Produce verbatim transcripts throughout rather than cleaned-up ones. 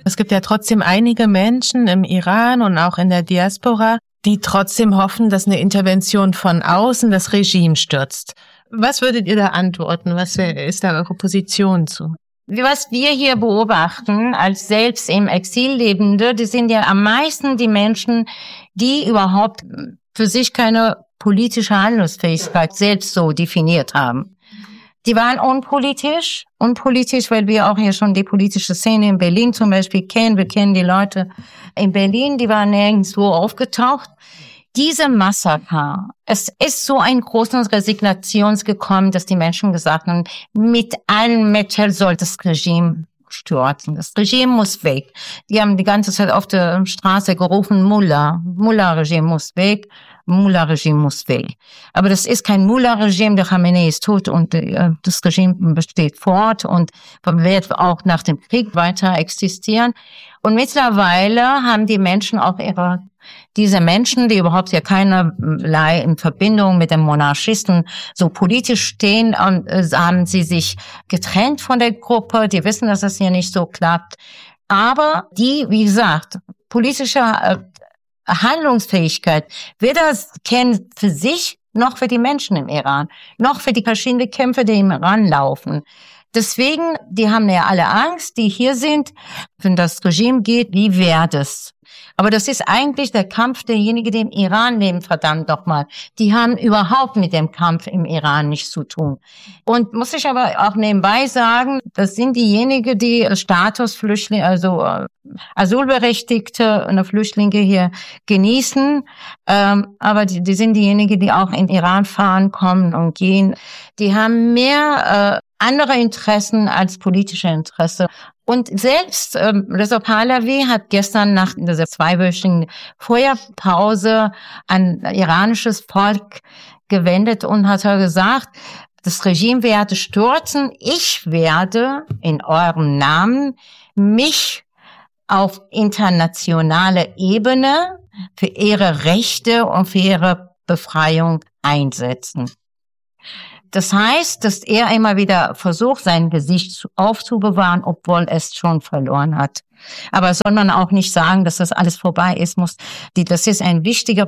Es gibt ja trotzdem einige Menschen im Iran und auch in der Diaspora, die trotzdem hoffen, dass eine Intervention von außen das Regime stürzt. Was würdet ihr da antworten? Was ist da eure Position zu? Was wir hier beobachten, als selbst im Exil Lebende, die sind ja am meisten die Menschen, die überhaupt für sich keine politische Handlungsfähigkeit selbst so definiert haben. Die waren unpolitisch, unpolitisch, weil wir auch hier schon die politische Szene in Berlin zum Beispiel kennen. Wir kennen die Leute in Berlin, die waren nirgendwo aufgetaucht. Diese Massaker, es ist so ein großes Resignation gekommen, dass die Menschen gesagt haben, mit allen Mitteln soll das Regime stürzen. Das Regime muss weg. Die haben die ganze Zeit auf der Straße gerufen, Mullah, Mullah-Regime muss weg, Mullah-Regime muss weg. Aber das ist kein Mullah-Regime, der Khamenei ist tot und äh, das Regime besteht fort und wird auch nach dem Krieg weiter existieren. Und mittlerweile haben die Menschen auch ihre Diese Menschen, die überhaupt ja keinerlei in Verbindung mit dem Monarchisten so politisch stehen, und, äh, haben sie sich getrennt von der Gruppe. Die wissen, dass es hier nicht so klappt. Aber die, wie gesagt, politische äh, Handlungsfähigkeit, weder kennen für sich noch für die Menschen im Iran, noch für die verschiedenen Kämpfe, die im Iran laufen. Deswegen, die haben ja alle Angst, die hier sind, wenn das Regime geht, wie wäre das? Aber das ist eigentlich der Kampf derjenigen, die im Iran leben, verdammt nochmal. Die haben überhaupt mit dem Kampf im Iran nichts zu tun. Und muss ich aber auch nebenbei sagen, das sind diejenigen, die Statusflüchtlinge, also äh, Asylberechtigte und Flüchtlinge hier genießen. Ähm, aber die, die sind diejenigen, die auch in Iran fahren, kommen und gehen. Die haben mehr äh, andere Interessen als politische Interesse. Und selbst ähm, Reza Pahlavi hat gestern nach dieser zweiwöchigen Feuerpause an iranisches Volk gewendet und hat gesagt, das Regime werde stürzen. Ich werde in eurem Namen mich auf internationaler Ebene für ihre Rechte und für ihre Befreiung einsetzen. Das heißt, dass er immer wieder versucht, sein Gesicht aufzubewahren, obwohl es schon verloren hat. Aber soll man auch nicht sagen, dass das alles vorbei ist, muss, die, das ist eine wichtige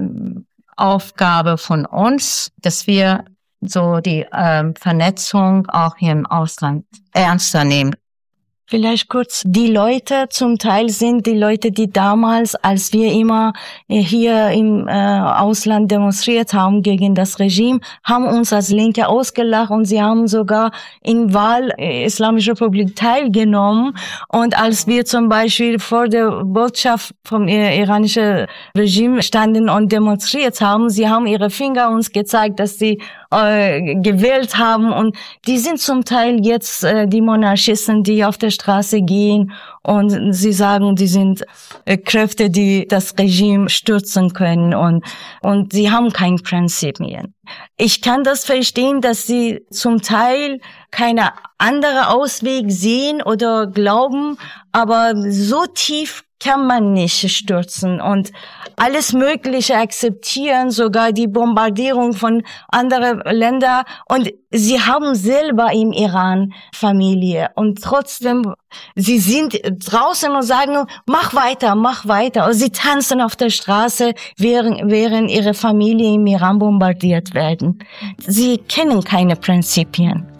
Aufgabe von uns, dass wir so die äh, Vernetzung auch hier im Ausland ernster nehmen. Vielleicht kurz, die Leute zum Teil sind die Leute, die damals, als wir immer hier im äh, Ausland demonstriert haben gegen das Regime, haben uns als Linke ausgelacht und sie haben sogar in Wahl äh, Islamische Republik teilgenommen. Und als wir zum Beispiel vor der Botschaft vom äh, iranischen Regime standen und demonstriert haben, sie haben ihre Finger uns gezeigt, dass sie äh, gewählt haben. Und die sind zum Teil jetzt äh, die Monarchisten, die auf der Straße gehen und sie sagen, die sind äh, Kräfte, die das Regime stürzen können und und sie haben keine Prinzipien. Ich kann das verstehen, dass sie zum Teil keine andere Ausweg sehen oder glauben, aber so tief kann man nicht stürzen und alles Mögliche akzeptieren, sogar die Bombardierung von anderen Ländern. Und sie haben selber im Iran Familie und trotzdem, sie sind draußen und sagen, mach weiter, mach weiter. Und sie tanzen auf der Straße, während, während ihre Familie im Iran bombardiert werden. Sie kennen keine Prinzipien.